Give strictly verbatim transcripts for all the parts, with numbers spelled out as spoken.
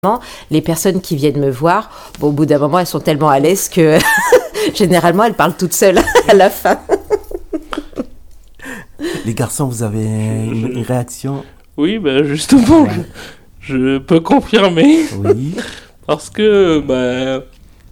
Les personnes qui viennent me voir, bon, au bout d'un moment, elles sont tellement à l'aise que généralement, elles parlent toutes seules à la fin. Les garçons, vous avez une, une réaction? Oui, ben justement, ouais. je, je peux confirmer. Oui. Parce que, ben,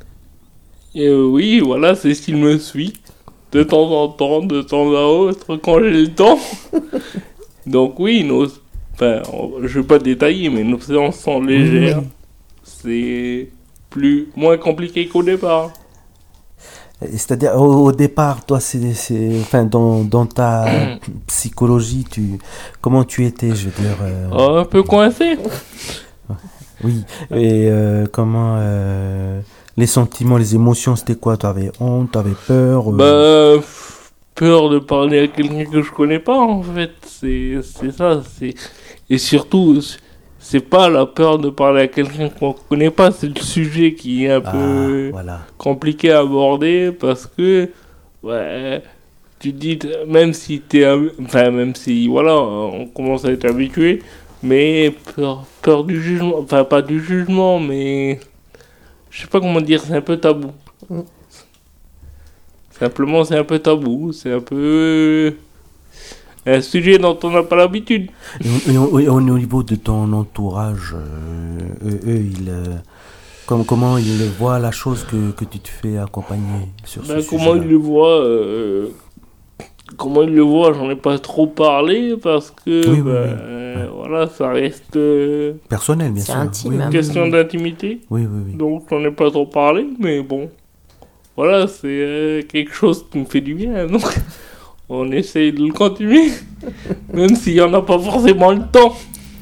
euh, oui, voilà, c'est ce qu'il me suit. De temps en temps, de temps à autre, quand j'ai le temps. Donc oui, nos... Enfin, je ne vais pas détailler, mais nos séances sont légères. Oui. C'est plus, moins compliqué qu'au départ. C'est-à-dire, au, au départ, toi, c'est, c'est, enfin, dans, dans ta psychologie, tu, comment tu étais, je veux dire euh... oh, un peu coincé. Oui, et euh, comment... Euh, les sentiments, les émotions, c'était quoi? Tu avais honte, tu avais peur euh... Bah... Peur de parler à quelqu'un que je connais pas, en fait. C'est, c'est ça, c'est... Et surtout, c'est pas la peur de parler à quelqu'un qu'on connaît pas, c'est le sujet qui est un ah, peu voilà. compliqué à aborder parce que, ouais, tu dis, même si t'es, enfin, même si, voilà, on commence à être habitué, mais peur, peur du jugement, enfin, pas du jugement, mais je sais pas comment dire, c'est un peu tabou. Mm. Simplement, c'est un peu tabou, c'est un peu... un sujet dont on n'a pas l'habitude. Et, et, et, et au niveau de ton entourage, euh, eux, eux ils, euh, comme, comment ils voient la chose que, que tu te fais accompagner sur ben, ce comment sujet-là? ils le voient euh, Comment ils le voient, j'en ai pas trop parlé parce que oui, oui, ben, oui. Euh, ouais. voilà, ça reste euh, personnel, bien c'est sûr. Intime, oui, une hein. question oui, d'intimité. Oui, oui, oui. Donc j'en ai pas trop parlé, mais bon, voilà, c'est euh, quelque chose qui me fait du bien. Donc on essaye de le continuer, même s'il n'y en a pas forcément le temps.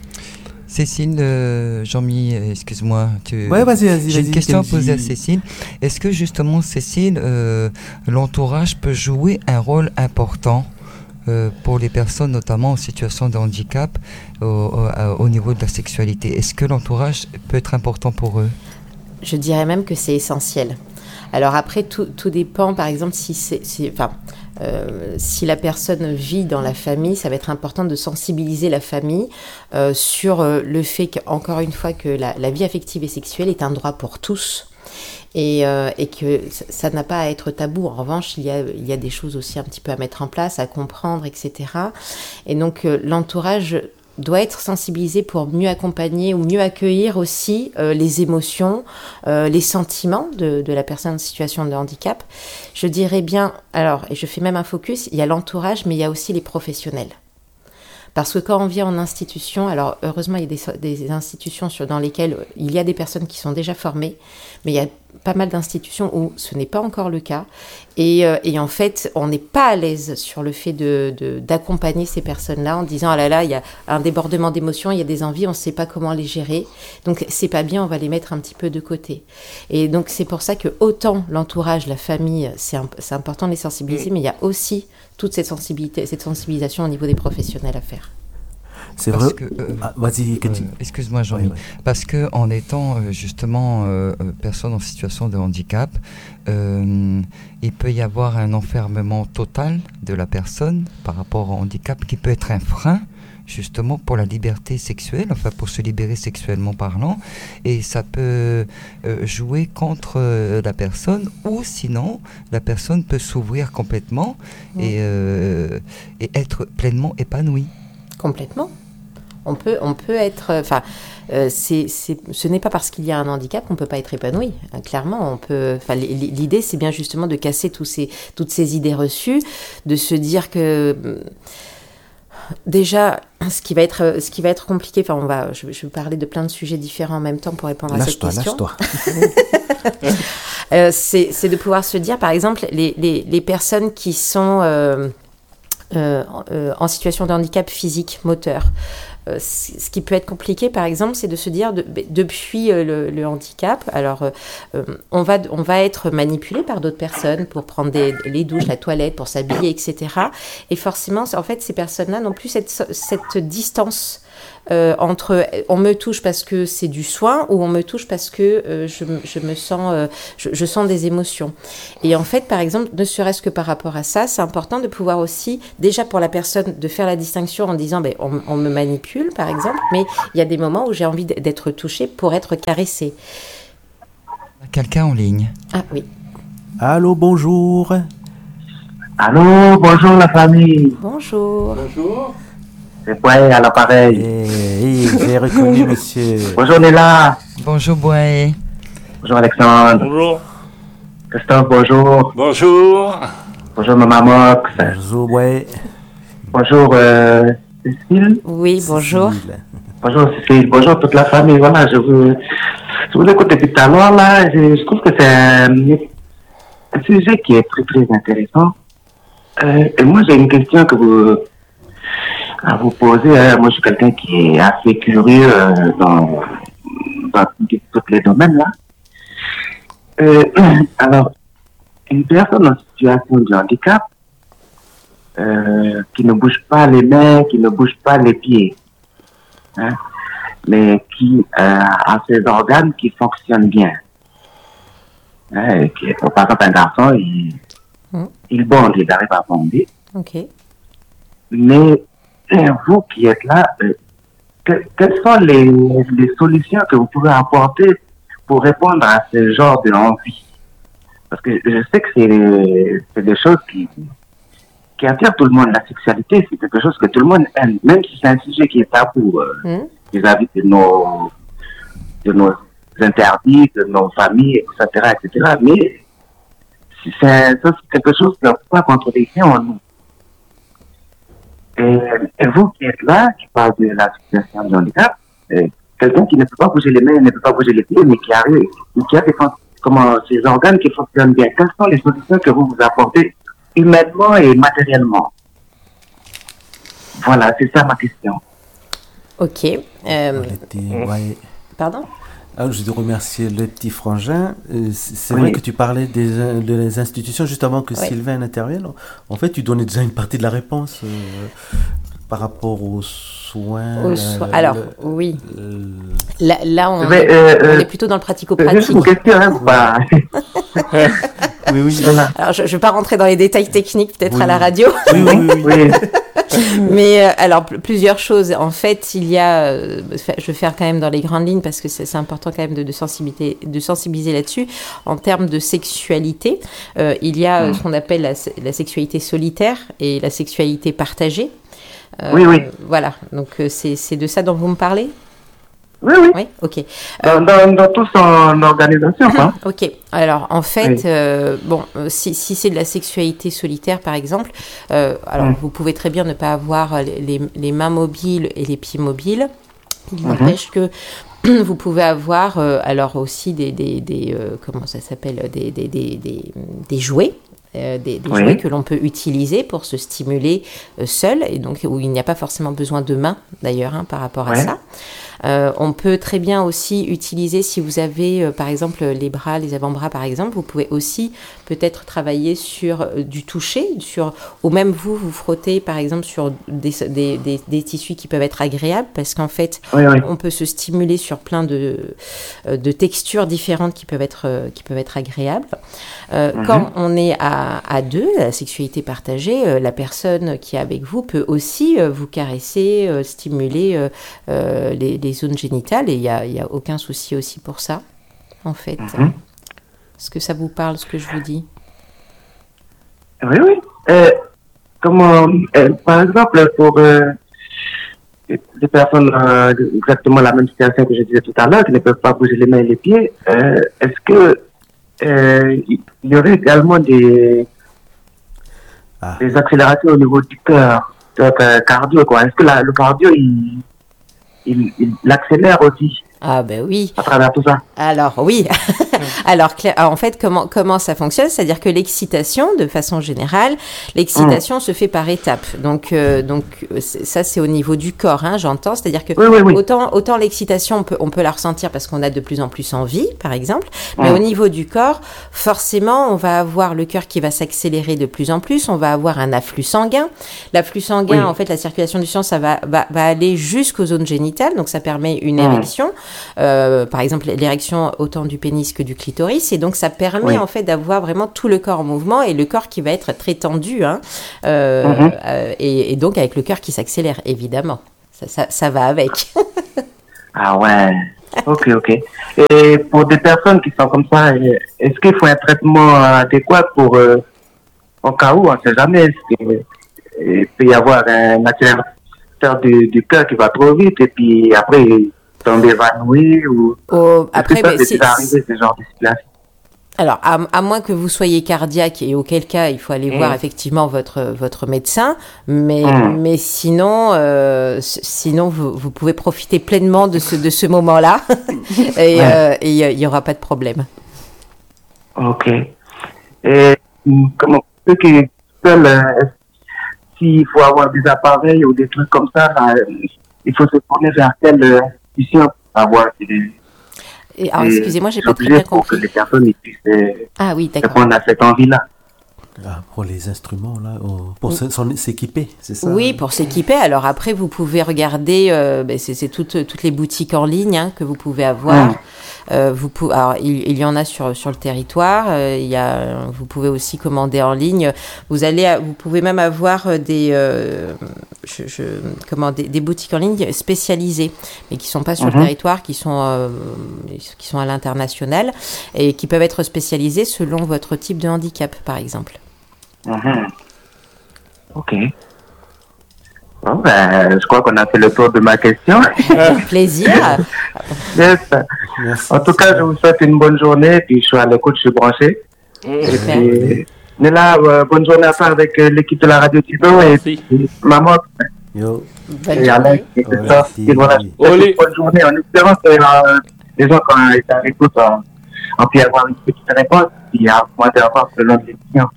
Cécile, euh, Jean-Mi, excuse-moi. Tu... Ouais, vas-y, vas-y. J'ai vas-y, une question à vas-y. poser à Cécile. Est-ce que justement, Cécile, euh, l'entourage peut jouer un rôle important euh, pour les personnes, notamment en situation de handicap, au, au, au niveau de la sexualité? Est-ce que l'entourage peut être important pour eux? Je dirais même que c'est essentiel. Alors après, tout, tout dépend, par exemple, si c'est... Si, enfin, Euh, si la personne vit dans la famille, ça va être important de sensibiliser la famille euh, sur euh, le fait qu'encore une fois que la, la vie affective et sexuelle est un droit pour tous et, euh, et que ça n'a pas à être tabou. En revanche, il y a, il y a des choses aussi un petit peu à mettre en place, à comprendre, et cetera. Et donc euh, l'entourage doit être sensibilisé pour mieux accompagner ou mieux accueillir aussi euh, les émotions, euh, les sentiments de, de la personne en situation de handicap. Je dirais bien, alors, et je fais même un focus, il y a l'entourage, mais il y a aussi les professionnels. Parce que quand on vient en institution, alors heureusement, il y a des, des institutions sur, dans lesquelles il y a des personnes qui sont déjà formées, mais il y a pas mal d'institutions où ce n'est pas encore le cas. Et, euh, et en fait, on n'est pas à l'aise sur le fait de, de, d'accompagner ces personnes-là en disant « Ah là là, il y a un débordement d'émotions, il y a des envies, on ne sait pas comment les gérer. Donc, c'est pas bien, on va les mettre un petit peu de côté. » Et donc, c'est pour ça que autant l'entourage, la famille, c'est, un, c'est important de les sensibiliser, mais il y a aussi toute cette sensibilité, cette sensibilisation au niveau des professionnels à faire. C'est Parce vrai. Que, euh, ah, vas-y, euh, excuse-moi, Jean-Mi. Oui, oui. Parce que en étant euh, justement euh, personne en situation de handicap, euh, il peut y avoir un enfermement total de la personne par rapport au handicap qui peut être un frein justement pour la liberté sexuelle, enfin pour se libérer sexuellement parlant, et ça peut euh, jouer contre euh, la personne, ou sinon la personne peut s'ouvrir complètement mmh. et, euh, et être pleinement épanouie. Complètement. On peut, on peut être... Enfin, euh, c'est, c'est, ce n'est pas parce qu'il y a un handicap qu'on ne peut pas être épanoui. Euh, clairement, on peut... Enfin, l'idée, c'est bien justement de casser tous ces, toutes ces idées reçues, de se dire que... Euh, déjà, ce qui va être, ce qui va être compliqué... Enfin, on va, je, je vais parler de plein de sujets différents en même temps pour répondre à lâche-toi, cette question. Lâche-toi. euh, c'est, c'est de pouvoir se dire, par exemple, les, les, les personnes qui sont... Euh, Euh, euh, en situation de handicap physique, moteur. Euh, ce qui peut être compliqué, par exemple, c'est de se dire, de, depuis euh, le, le handicap, alors euh, on, va, on va être manipulé par d'autres personnes pour prendre des, les douches, la toilette, pour s'habiller, et cetera. Et forcément, en fait, ces personnes-là n'ont plus cette, cette distance euh, entre on me touche parce que c'est du soin ou on me touche parce que euh, je, je me sens, euh, je, je sens des émotions. Et en fait, par exemple, ne serait-ce que par rapport à ça, c'est important de pouvoir aussi, déjà pour la personne, de faire la distinction en disant, ben, on, on me manipule, par exemple, mais il y a des moments où j'ai envie d'être touchée pour être caressée. Quelqu'un en ligne. Ah oui. Allô, bonjour. Allô, bonjour la famille. Bonjour. Bonjour. C'est Boé à l'appareil. Eh, eh, j'ai reconnu, monsieur. Bonjour Néla. Bonjour Boé. Bonjour Alexandre. Bonjour. Christophe, bonjour. Bonjour. Bonjour Maman Mox. Bonjour, ouais. Bonjour euh, Cécile. Oui, bonjour. Cécile. Bonjour Cécile. Bonjour toute la famille. Voilà, je vous, je vous écoute depuis tout à l'heure là. Je, je trouve que c'est un, un sujet qui est très très intéressant. Euh, et moi j'ai une question que vous à vous poser. Hein. Moi je suis quelqu'un qui est assez curieux euh, dans, dans tous les domaines là. Euh, alors, une personne en situation de handicap euh, qui ne bouge pas les mains, qui ne bouge pas les pieds, hein, mais qui euh, a ses organes qui fonctionnent bien. Hein, et qui, par exemple, un garçon, il, mmh. il bonde, il arrive à bonder. Okay. Mais vous qui êtes là, euh, que, quelles sont les, les solutions que vous pouvez apporter pour répondre à ce genre de envie? Parce que je sais que c'est, c'est des choses qui, qui attirent tout le monde. La sexualité, c'est quelque chose que tout le monde aime, même si c'est un sujet qui est tabou euh, mmh. vis-à-vis de nos, de nos interdits, de nos familles, et cetera, et cetera. Mais c'est, c'est quelque chose qui n'a pas contradiction en nous. Et, et vous qui êtes là, qui parlez de la situation de handicap, et quelqu'un qui ne peut pas bouger les mains, ne peut pas bouger les pieds, mais qui arrive, qui a des, comment, ces organes qui fonctionnent bien. Quelles sont les solutions que vous vous apportez humainement et matériellement? Voilà, c'est ça ma question. Ok. Euh... Ouais. Pardon? Alors, je te remercie le petit frangin. C'est oui. vrai que tu parlais des, des institutions juste avant que oui. Sylvain n'intervienne. En fait, tu donnais déjà une partie de la réponse euh, par rapport aux soins. Aux soins. Alors, le, oui. Le... Là, là, on, Mais, est, euh, on est plutôt dans le pratico-pratique. C'est une question, hein, bah... oui, oui. Alors, je ne vais pas rentrer dans les détails techniques, peut-être oui. à la radio. Oui, oui, oui. oui. Mais euh, alors, p- plusieurs choses. En fait, il y a, euh, je vais faire quand même dans les grandes lignes parce que c'est, c'est important quand même de, de, sensibiliser, de sensibiliser là-dessus. En termes de sexualité, euh, il y a euh, ce qu'on appelle la, la sexualité solitaire et la sexualité partagée. Euh, oui, oui. Voilà, donc euh, c'est, c'est de ça dont vous me parlez ? Oui, oui. Oui, ok. Dans, dans, dans toute son organisation, quoi. Ok. Alors, en fait, oui. euh, bon, si, si c'est de la sexualité solitaire, par exemple, euh, alors, mm. vous pouvez très bien ne pas avoir les, les, les mains mobiles et les pieds mobiles. Il mm-hmm. n'empêche que vous pouvez avoir, euh, alors aussi, des, des, des euh, comment ça s'appelle, des, des, des, des, des jouets. Euh, des, des oui. jouets que l'on peut utiliser pour se stimuler euh, seul, et donc où il n'y a pas forcément besoin de mains, d'ailleurs, hein, par rapport ouais. à ça. Euh, on peut très bien aussi utiliser, si vous avez euh, par exemple les bras, les avant-bras par exemple, vous pouvez aussi peut-être travailler sur euh, du toucher, sur, ou même vous, vous frottez par exemple sur des, des, des, des tissus qui peuvent être agréables, parce qu'en fait, oui, oui. on peut se stimuler sur plein de, euh, de textures différentes qui peuvent être, euh, qui peuvent être agréables. Euh, mm-hmm. Quand on est à, à deux, la sexualité partagée, euh, la personne qui est avec vous peut aussi euh, vous caresser, euh, stimuler euh, euh, les, les zones génitales, et il n'y a, y a aucun souci aussi pour ça, en fait. Mm-hmm. Est-ce que ça vous parle, ce que je vous dis? Oui, oui. Euh, comment, euh, par exemple, pour euh, des personnes euh, exactement la même situation que je disais tout à l'heure, qui ne peuvent pas bouger les mains et les pieds, euh, est-ce que euh, il y aurait également des, ah. des accélérations au niveau du cœur, donc euh, cardio, quoi? Est-ce que la, le cardio, il Il, il accélère aussi Ah ben oui. À travers tout ça. Alors oui. Alors en fait, comment comment ça fonctionne? C'est-à-dire que l'excitation, de façon générale, l'excitation mmh. se fait par étapes. Donc euh, donc ça c'est au niveau du corps, hein, j'entends. C'est-à-dire que oui, oui, oui. autant autant l'excitation on peut on peut la ressentir parce qu'on a de plus en plus envie, par exemple. Mais mmh. au niveau du corps, forcément, on va avoir le cœur qui va s'accélérer de plus en plus. On va avoir un afflux sanguin. L'afflux sanguin, oui. en fait, la circulation du sang, ça va va, va aller jusqu'aux zones génitales. Donc ça permet une mmh. érection. Euh, par exemple, l'érection autant du pénis que du clitoris, et donc ça permet oui. en fait d'avoir vraiment tout le corps en mouvement et le corps qui va être très tendu, hein, euh, mm-hmm. euh, et, et donc avec le cœur qui s'accélère, évidemment. Ça, ça, ça va avec. Ah ouais, ok, ok. Et pour des personnes qui sont comme ça, est-ce qu'il faut un traitement adéquat pour, euh, au cas où, on ne sait jamais, est-ce qu'il peut y avoir un accélérateur du, du cœur qui va trop vite et puis après tomber évanoui ou oh, après ça, mais c'est arrivé ce genre de situation? Alors, à, à moins que vous soyez cardiaque, et auquel cas, il faut aller mmh. voir effectivement votre votre médecin, mais mmh. mais sinon, euh, sinon vous, vous pouvez profiter pleinement de ce de ce moment-là, et ouais. il euh, y aura pas de problème. Ok. Et comment ceux qui veulent, euh, s'il faut avoir des appareils ou des trucs comme ça, là, il faut se tourner vers quelle euh, institution pour avoir des... Et alors, excusez-moi, j'ai pas très bien compris. Pour que les personnes puissent euh, ah, oui, répondre à cette envie-là. Ah, pour les instruments, là, oh, pour oui. s'équiper, c'est ça? Oui, pour s'équiper. Alors après, vous pouvez regarder, euh, ben c'est, c'est toutes, toutes les boutiques en ligne hein, que vous pouvez avoir. Mmh. Euh, vous pouvez, alors, il, il y en a sur, sur le territoire. Euh, il y a, vous pouvez aussi commander en ligne. Vous, allez, vous pouvez même avoir des, euh, je, je, comment, des, des boutiques en ligne spécialisées, mais qui ne sont pas sur mmh. le territoire, qui sont, euh, qui sont à l'international et qui peuvent être spécialisées selon votre type de handicap, par exemple. Mmh. Ok. Bon, ben, je crois qu'on a fait le tour de ma question. Avec plaisir. Yes. Merci. En tout cas, je vous souhaite une bonne journée. Puis je suis à l'écoute, je suis branché. Et puis, Néla, euh, bonne journée à faire avec euh, l'équipe de la Radio Tido et, et maman. Yo. Bonne et Alex, et tout ouais, ça. Si, et voilà, oui. une bonne journée en espérant que euh, les gens, quand ils sont à l'écoute, ont pu avoir une petite réponse. Puis, à moi, de avoir le long de l'émission.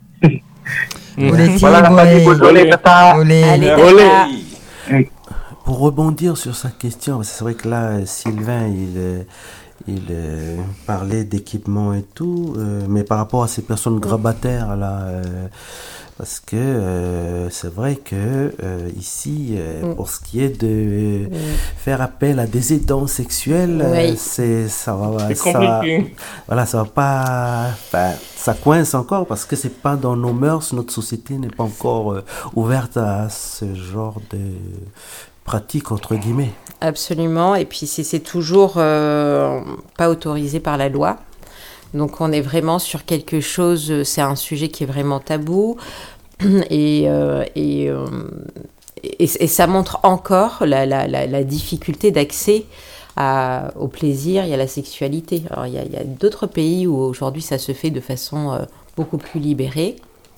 Voilà la famille, bonne journée, tata. Allez, tata. Pour rebondir sur sa question, c'est vrai que là, Sylvain, il, il euh, parlait d'équipement et tout, euh, mais par rapport à ces personnes grabataires, là, euh, parce que euh, c'est vrai que euh, ici, euh, pour ce qui est de mm. faire appel à des aidants sexuels, oui. euh, c'est ça va, c'est ça, compliqué. Voilà, ça va pas, enfin, ça coince encore parce que c'est pas dans nos mœurs, notre société n'est pas encore euh, ouverte à ce genre de pratique entre guillemets. Absolument, et puis c'est, c'est toujours euh, pas autorisé par la loi. Donc on est vraiment sur quelque chose, c'est un sujet qui est vraiment tabou et, euh, et, euh, et, et ça montre encore la, la, la, la difficulté d'accès à, au plaisir et à la sexualité. Alors il y a, il y a d'autres pays où aujourd'hui ça se fait de façon euh, beaucoup plus libérée.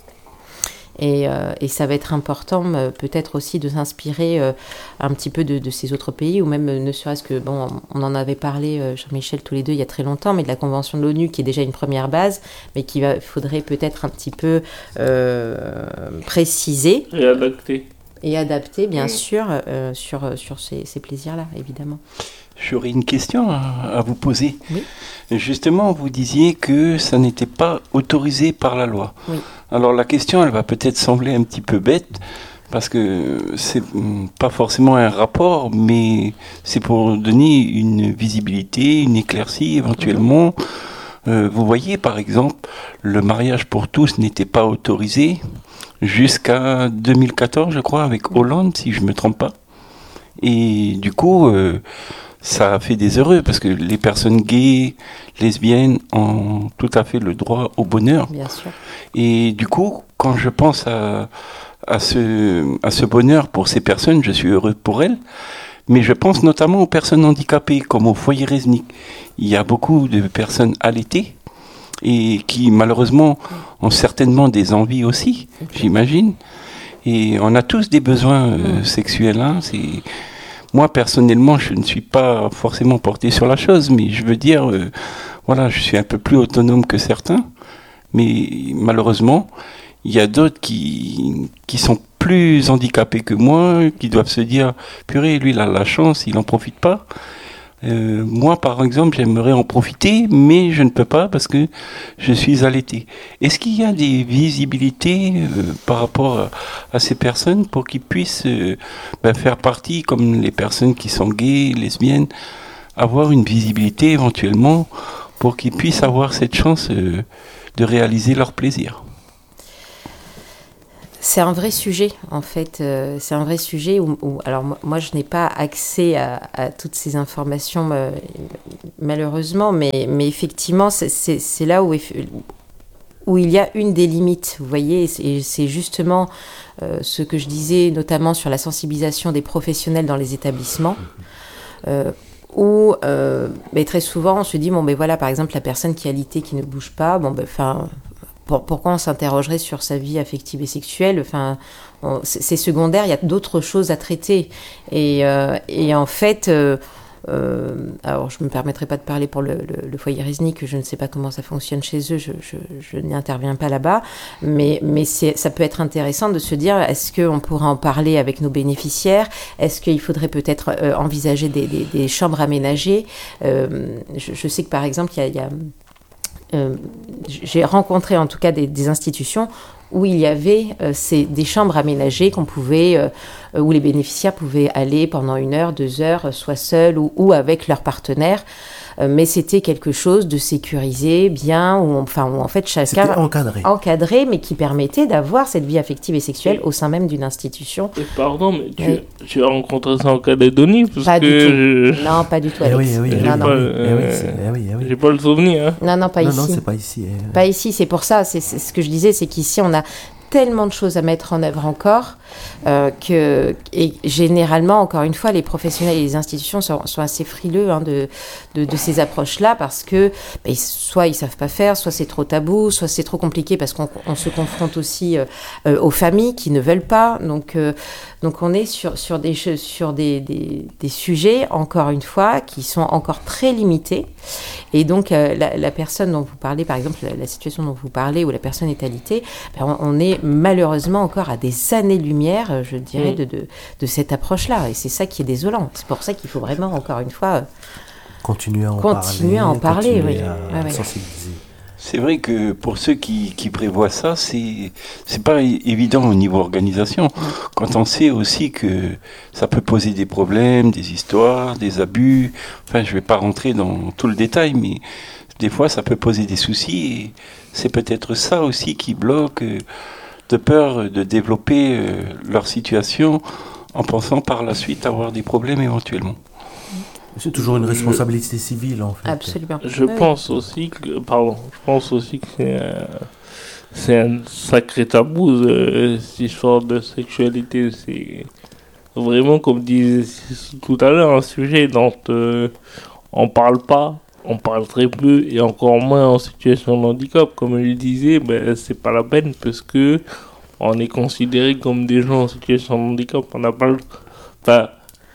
Et, euh, et ça va être important euh, peut-être aussi de s'inspirer euh, un petit peu de, de ces autres pays, ou même euh, ne serait-ce que, bon, on en avait parlé, euh, Jean-Michel, tous les deux, il y a très longtemps, mais de la Convention de l'ONU, qui est déjà une première base, mais qu'il va, faudrait peut-être un petit peu euh, préciser. Et adapter. Et adapter, bien mmh. sûr, euh, sur, sur ces, ces plaisirs-là, évidemment. J'aurais une question à vous poser. Oui. Justement, vous disiez que ça n'était pas autorisé par la loi. Oui. Alors la question, elle va peut-être sembler un petit peu bête, parce que c'est pas forcément un rapport, mais c'est pour donner une visibilité, une éclaircie éventuellement. Mmh. Euh, vous voyez, par exemple, le mariage pour tous n'était pas autorisé jusqu'à deux mille quatorze, je crois, avec Hollande, si je ne me trompe pas. Et du coup... Euh, ça a fait des heureux parce que les personnes gays, lesbiennes ont tout à fait le droit au bonheur. Bien sûr. Et du coup, quand je pense à, à, ce, à ce bonheur pour ces personnes, je suis heureux pour elles. Mais je pense notamment aux personnes handicapées, comme au foyer Resnick. Il y a beaucoup de personnes allaitées et qui, malheureusement, ont certainement des envies aussi, okay. j'imagine. Et on a tous des besoins euh, mmh. sexuels. Hein, c'est... moi, personnellement, je ne suis pas forcément porté sur la chose, mais je veux dire, euh, voilà, je suis un peu plus autonome que certains, mais malheureusement, il y a d'autres qui, qui sont plus handicapés que moi, qui doivent se dire, purée, lui, il a la chance, il n'en profite pas. Euh, moi, par exemple, j'aimerais en profiter, mais je ne peux pas parce que je suis allaité. Est-ce qu'il y a des visibilités euh, par rapport à, à ces personnes pour qu'ils puissent euh, ben, faire partie, comme les personnes qui sont gays, lesbiennes, avoir une visibilité éventuellement pour qu'ils puissent avoir cette chance euh, de réaliser leur plaisir? C'est un vrai sujet, en fait. Euh, c'est un vrai sujet où, où alors moi, moi, je n'ai pas accès à, à toutes ces informations, euh, malheureusement, mais, mais effectivement, c'est, c'est, c'est là où, où il y a une des limites, vous voyez, et c'est justement euh, ce que je disais, notamment sur la sensibilisation des professionnels dans les établissements, euh, où euh, mais très souvent, on se dit, bon, ben voilà, par exemple, la personne qui est alitée, qui ne bouge pas, bon, ben, enfin... Pourquoi on s'interrogerait sur sa vie affective et sexuelle? Enfin, on, c'est, c'est secondaire, il y a d'autres choses à traiter. Et, euh, et en fait, euh, euh, alors je ne me permettrai pas de parler pour le, le, le foyer Resnick, que je ne sais pas comment ça fonctionne chez eux, je, je, je n'y interviens pas là-bas, mais, mais c'est, ça peut être intéressant de se dire, est-ce qu'on pourra en parler avec nos bénéficiaires? Est-ce qu'il faudrait peut-être euh, envisager des, des, des chambres aménagées? euh, je, je sais que par exemple, il y a... Il y a Euh, j'ai rencontré en tout cas des, des institutions où il y avait euh, ces, des chambres aménagées qu'on pouvait, euh, où les bénéficiaires pouvaient aller pendant une heure, deux heures, soit seuls ou, ou avec leurs partenaires. Euh, mais c'était quelque chose de sécurisé, bien, où, on, enfin, où en fait chacun... C'était encadré. Encadré, mais qui permettait d'avoir cette vie affective et sexuelle au sein même d'une institution. Et pardon, mais tu, Oui. tu as rencontré ça en Calédonie parce Pas que du tout. je- Non, pas du tout, Eh Alex. oui, eh oui, eh oui, non, eh non. oui, Euh, eh oui, c'est- eh oui, eh oui. j'ai pas le souvenir. Hein. non, non, pas Non, ici. non, c'est pas ici. eh. Pas ici, c'est pour ça, c'est, c'est ce que je disais, c'est qu'ici on a tellement de choses à mettre en œuvre encore euh, que, et généralement, encore une fois, les professionnels et les institutions sont, sont assez frileux hein, de, de, de ces approches-là parce que ben, soit ils savent pas faire, soit c'est trop tabou, soit c'est trop compliqué parce qu'on on se confronte aussi euh, euh, aux familles qui ne veulent pas. Donc, euh, donc on est sur, sur, des, sur des, des, des sujets, encore une fois, qui sont encore très limités. Et donc, euh, la, la personne dont vous parlez, par exemple, la, la situation dont vous parlez, où la personne est alitée, ben, on, on est malheureusement encore à des années-lumière, je dirais, Mm. de, de, de cette approche-là. Et c'est ça qui est désolant. C'est pour ça qu'il faut vraiment, encore une fois, euh, Continuer à en Continuer parler. à en parler, continuer oui. à Ouais, ouais. sensibiliser. C'est vrai que pour ceux qui, qui prévoient ça, c'est c'est pas é- évident au niveau organisation. Quand on sait aussi que ça peut poser des problèmes, des histoires, des abus. Enfin, je vais pas rentrer dans tout le détail, mais des fois, ça peut poser des soucis. Et c'est peut-être ça aussi qui bloque, euh, de peur de développer euh, leur situation en pensant par la suite avoir des problèmes éventuellement. C'est toujours une responsabilité civile, en fait. absolument. Je Oui, oui. pense aussi que, pardon, je pense aussi que c'est un, c'est un sacré tabou, euh, cette histoire de sexualité. C'est vraiment, comme disait tout à l'heure, un sujet dont euh, on parle pas, on parle très peu, et encore moins en situation de handicap. Comme je le disais, ben, c'est pas la peine parce que on est considéré comme des gens en situation de handicap. On n'a pas le... Enfin,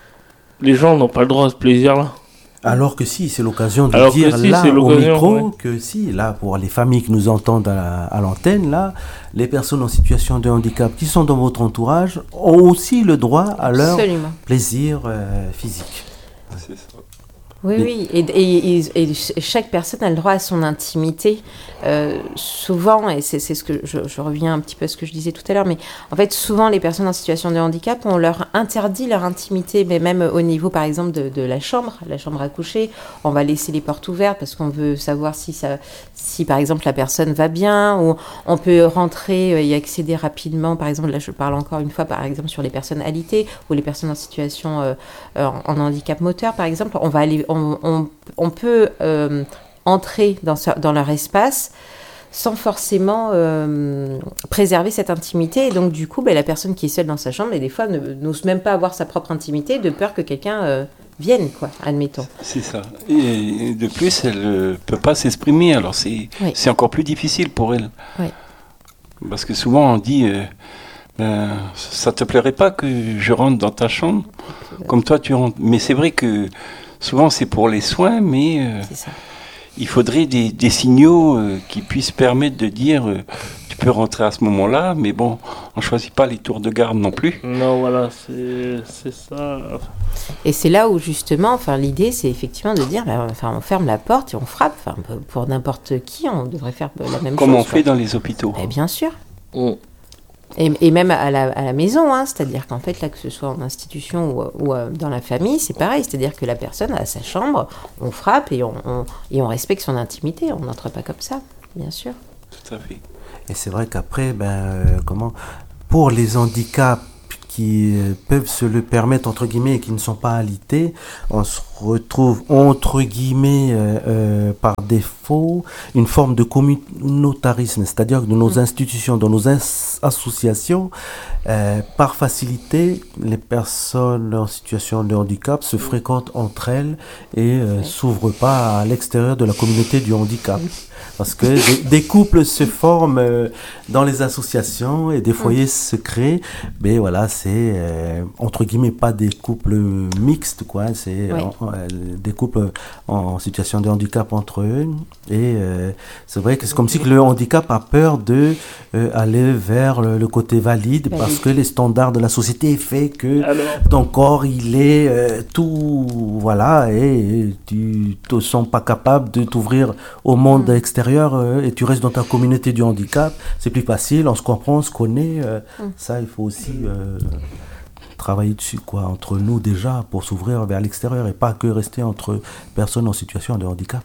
les gens n'ont pas le droit à ce plaisir-là. Alors que si, c'est l'occasion de Alors que dire si, là c'est au l'occasion, micro ouais. que si, là pour les familles qui nous entendent à, la- à l'antenne, là, les personnes en situation de handicap qui sont dans votre entourage ont aussi le droit à leur Absolument. plaisir euh, physique. C'est ça. Oui, Mais- oui, et, et, et- et chaque personne a le droit à son intimité. Euh, souvent, et c'est, c'est ce que je, je reviens un petit peu à ce que je disais tout à l'heure, mais en fait, souvent, les personnes en situation de handicap, on leur interdit leur intimité, mais même au niveau, par exemple, de, de la chambre, la chambre à coucher, on va laisser les portes ouvertes parce qu'on veut savoir si, ça, si par exemple, la personne va bien, ou on peut rentrer et accéder rapidement. Par exemple, là, je parle encore une fois, par exemple, sur les personnes alitées ou les personnes en situation euh, euh, en handicap moteur, par exemple, on va aller, on, on, on peut euh, entrer dans, ce- dans leur espace sans forcément euh, préserver cette intimité. Et donc, du coup, ben, la personne qui est seule dans sa chambre, et des fois, ne- n'ose même pas avoir sa propre intimité de peur que quelqu'un euh, vienne, quoi, admettons. C'est ça. Et de plus, elle ne peut pas s'exprimer, alors c'est Oui. c'est encore plus difficile pour elle. Oui. Parce que souvent on dit, euh, ben, ça te plairait pas que je rentre dans ta chambre comme toi tu rentres. Mais c'est vrai que souvent c'est pour les soins, mais euh, C'est ça. il faudrait des, des signaux euh, qui puissent permettre de dire euh, tu peux rentrer à ce moment-là, mais bon, on choisit pas les tours de garde non plus. Non, voilà, c'est c'est ça. Et c'est là où justement, enfin, l'idée, c'est effectivement de dire, bah, enfin, on ferme la porte et on frappe. Enfin, pour n'importe qui, on devrait faire la même Comme chose. on fait dans les hôpitaux. Eh bien sûr. Mm. Et, et même à la, à la maison, hein, c'est-à-dire qu'en fait, là, que ce soit en institution ou, ou euh, dans la famille, c'est pareil. C'est-à-dire que la personne a sa chambre, on frappe et on, on- et on respecte son intimité. On n'entre pas comme ça, bien sûr. Tout à fait. Et c'est vrai qu'après, ben, euh, comment, pour les handicaps qui euh, peuvent se le permettre, entre guillemets, et qui ne sont pas alités, on se retrouve, entre guillemets, euh, euh, par défaut, une forme de communautarisme, c'est-à-dire que dans nos institutions, dans nos ins- associations, euh, par facilité, les personnes en situation de handicap se fréquentent entre elles et euh, s'ouvrent pas à l'extérieur de la communauté du handicap. Parce que des, des couples se forment euh, dans les associations et des foyers se créent, mais voilà, c'est euh, entre guillemets pas des couples mixtes, quoi, c'est Oui. en- en- euh, des couples en, en situation de handicap entre eux. Et euh, c'est vrai que c'est comme si que le handicap a peur de euh, aller vers le, le côté valide, Valide. parce que les standards de la société fait que Alors, ton corps il est euh, tout, voilà, et tu te sens pas capable de t'ouvrir au monde extérieur euh, et tu restes dans ta communauté du handicap. C'est plus facile, on se comprend, on se connaît. euh, Ça, il faut aussi euh, travailler dessus, quoi, entre nous déjà, pour s'ouvrir vers l'extérieur et pas que rester entre personnes en situation de handicap.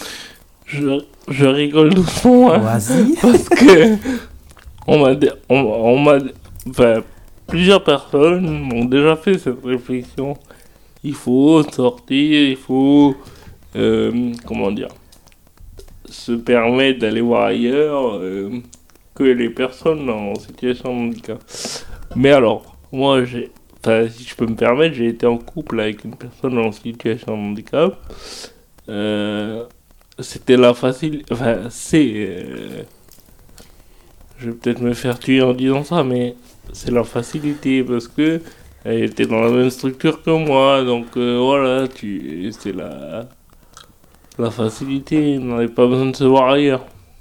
je, je rigole doucement, hein, Vas-y. parce que on m'a, dé- on, on m'a, enfin, plusieurs personnes m'ont déjà fait cette réflexion. Il faut sortir, il faut, euh, comment dire, se permettre d'aller voir ailleurs euh, que les personnes en situation de handicap. Mais alors, moi, j'ai, enfin, si je peux me permettre, j'ai été en couple avec une personne en situation de handicap. Euh, c'était la facile, enfin, c'est, euh, je vais peut-être me faire tuer en disant ça, mais c'est la facilité parce que elle était dans la même structure que moi, donc euh, voilà, tu, c'est la, la facilité, on n'avait pas besoin de se voir ailleurs.